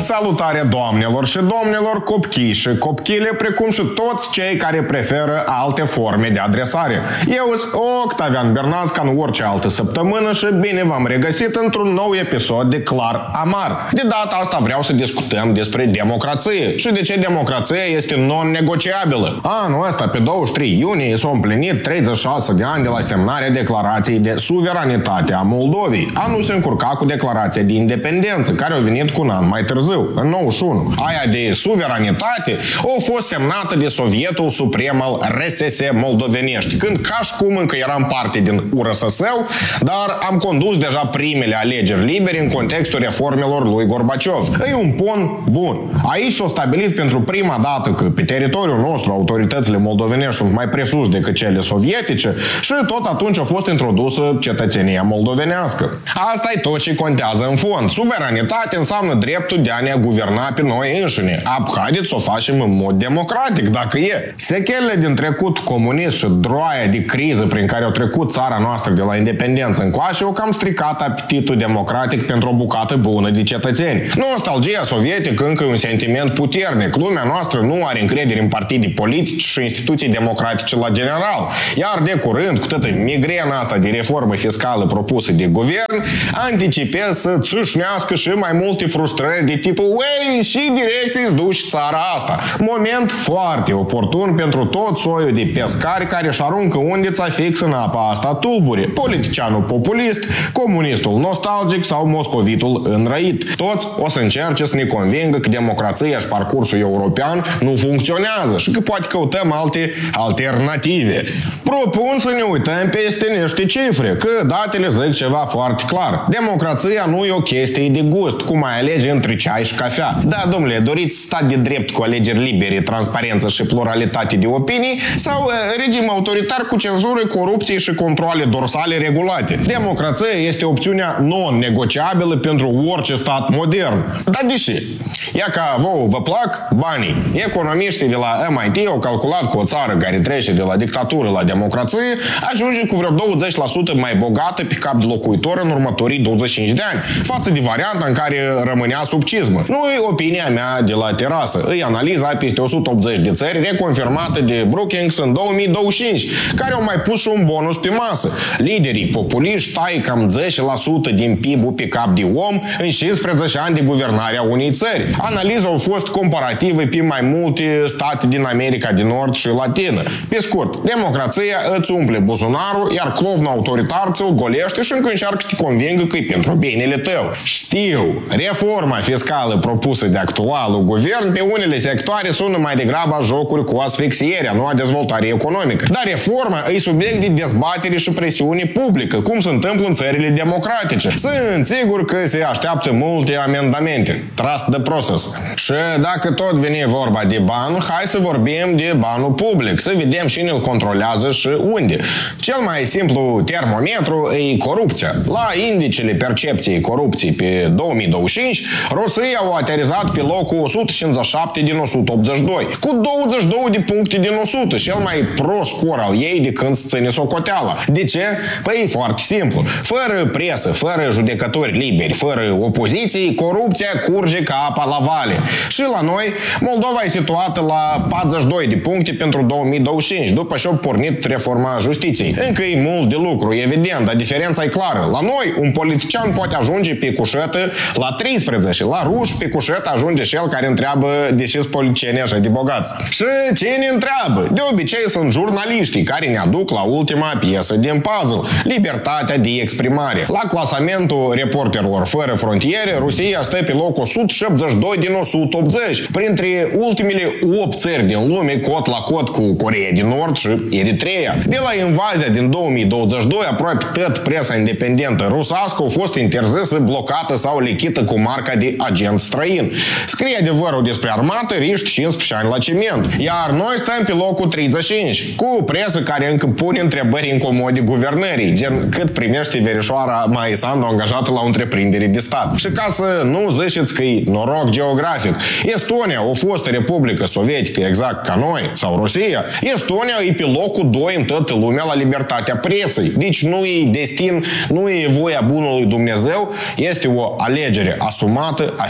Salutare doamnelor și domnilor, copchii și copchile, precum și toți cei care preferă alte forme de adresare. Eu sunt Octavian Bernaț, ca în orice altă săptămână, și bine v-am regăsit într-un nou episod de Clar Amar. De data asta vreau să discutăm despre democrație și de ce democrația este non-negociabilă. Anul ăsta, pe 23 iunie, s-au împlinit 36 de ani de la semnarea declarației de suveranitate a Moldovei. Anul se încurca cu declarația de independență, care a venit cu un an mai târziu, în 91. Aia de suveranitate a fost semnată de Sovietul Suprem al RSS moldovenești, când ca și cum încă eram parte din URSS-ul, dar am condus deja primele alegeri libere în contextul reformelor lui Gorbaciov. E un pont bun. Aici s-a stabilit pentru prima dată că pe teritoriul nostru autoritățile moldovenești sunt mai presus decât cele sovietice și tot atunci a fost introdusă cetățenia moldovenească. Asta e tot ce contează în fond. Suveranitate înseamnă dreptul de a ne guverna pe noi înșine. Haideți să o facem în mod democratic, dacă e. Sechelele din trecut comunist și droaia de criză prin care au trecut țara noastră de la independență încoace au cam stricat apetitul democratic pentru o bucată bună de cetățeni. Nostalgia sovietică încă e un sentiment puternic. Lumea noastră nu are încredere în partide politici și instituții democratice la general. Iar de curând, cu toată migrena asta de reformă fiscală propusă de guvern, anticipez să țâșnească și mai multe frustrări de tipul "Uei, și direcții-ți duci țara asta". Moment foarte oportun pentru tot soiul de pescari care își aruncă undița fix în apa asta tulbure. Politicianul populist, comunistul nostalgic sau moscovitul înrăit. Toți o să încerce să ne convingă că democrația și parcursul european nu funcționează și că poate căutăm alte alternative. Propun să ne uităm peste niște cifre, că datele zic ceva foarte clar. Democrația nu e o chestie de gust, cum ai alege între ceai și cafea. Da, domnule, doriți stat de drept cu alegeri libere, transparență și pluralitate de opinii sau regim autoritar cu cenzură, corupție și controle dorsale regulate? Democrația este opțiunea non-negociabilă pentru orice stat modern. Dar de ce? Ia ca vouă vă plac banii. Economiștii de la MIT au calculat că o țară care trece de la dictatură la democrație ajunge cu vreo 20% mai bogată pe cap de locuitor în următorii 25 de ani, față de varianta în care rămânea sub cizmă. Nu e opinia mea de la terasă. E analiza peste 180 de țări reconfirmată de Brookings în 2025, care au mai pus și un bonus pe masă. Liderii populiști tai cam 10% din PIB-ul pe cap de om în 15 ani de guvernare a unei țări. Analiza a fost comparativă pe mai multe state din America de Nord și Latină. Pe scurt, democrația îți umple buzunarul, iar clovnul autoritar ți-l golește și încă încearcă să te convingă că e pentru binele tău. Știu, reforma fiscală propusă de actualul guvern pe unele sectoare sună mai degrabă a jocuri cu asfixierea, nu a dezvoltare economică. Dar reforma e subiect de dezbatere și presiune publică, cum se întâmplă în țările democratice. Sunt sigur că se așteaptă multe amendamente. Trust the process. Și dacă tot vine vorba de bani, hai să vorbim de banul public, să vedem cine îl controlează și unde. Cel mai simplu termometru e corupția. La indicele percepției corupției pe 2025, Rusia a aterizat pe locul 157 din 182, cu 22 de puncte din 100, cel mai prost scor al ei de când se ține socoteala. De ce? Păi e foarte simplu. Fără presă, fără judecători liberi, fără opoziție, corupția curge ca apa la vale. Și la noi, Moldova e situată la 42 de puncte pentru 2025, după ce a pornit reforma justiției. Încă e mult de lucru, evident, dar diferența e clară. La noi, un politician poate ajunge pe cușetă la 13, la ruși pe cușetă ajunge cel care întreabă de ce sunt politicieni așa de bogați. Și cine întreabă? De obicei sunt jurnaliștii care ne aduc la ultima piesă din puzzle, libertatea de exprimare. La clasamentul Reporterilor Fără Frontiere, Rusia stă pe locul 172 din 180, printre ultimele 8 țări din lume, cot la cot cu Coreea din Nord și Eritrea. De la invazia din 2022, aproape tot presa independentă rusească a fost interzisă, blocată sau lichită cu marca de agent străin. Scrie adevărul despre armată, riști 15 ani la ciment. Iar noi stăm pe locul 35, cu presă care încă pune întrebări incomode guvernării, gen cât primește verișoara Maia Sandu angajată la o întreprindere de stat. Și ca să nu ziceți că e noroc geografic, Estonia, o fostă republică sovietică, exact ca noi, sau Rusia, Estonia e pe locul 2 în toată lumea la libertatea presei. Deci nu e destin, nu e voia bunului Dumnezeu, este o alegere asumată a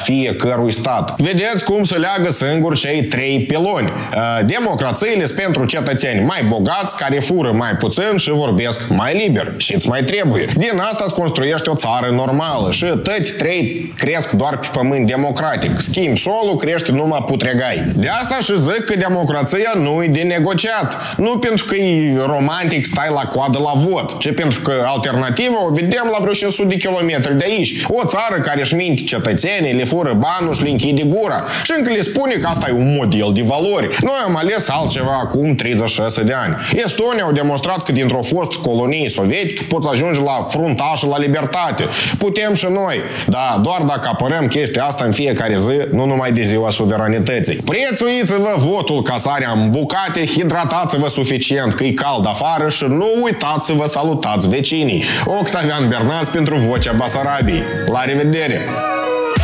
fiecărui stat. Vedeți cum se leagă singur cei trei piloni. Democrațiile sunt pentru cetățeni mai bogați, care fură mai puțin și vorbesc mai liber. Și îți mai trebuie. Din asta îți construiești o țară normală și toți trei cresc doar pe pământ democratic. Schimb solul, crește numai putregai. De asta și zic că democrația nu e de negociat. Nu pentru că e romantic stai la coadă la vot, ci pentru că alternativa o vedem la vreo 500 de kilometri de aici. O țară care își minte cetățenii, le fură banul și le închide gura. Și încă le spune că asta e un model de valori. Noi am ales altceva acum 36 de ani. Estonia au demonstrat că dintr-o fost colonie sovietică poți ajunge la fruntașul la libertate. Putem și noi, dar doar dacă apărăm chestia asta în fiecare zi, nu numai de ziua suveranității. Prețuiți-vă votul ca sarea în bucate, hidratați-vă suficient că e cald afară și nu uitați să vă salutați vecinii. Octavian Bernaț pentru Vocea Basarabiei. La revedere!